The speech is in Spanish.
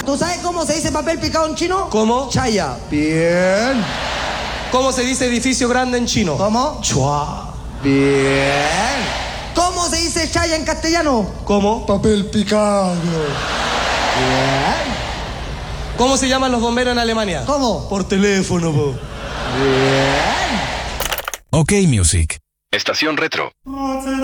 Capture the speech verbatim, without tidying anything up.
¿Tú sabes cómo se dice papel picado en chino? ¿Cómo? Chaya. Bien. ¿Cómo se dice edificio grande en chino? ¿Cómo? Chua. Bien. ¿Cómo se dice chaya en castellano? ¿Cómo? Papel picado. Bien. ¿Cómo se llaman los bomberos en Alemania? ¿Cómo? Por teléfono, po. Bien. Ok Music. Estación Retro.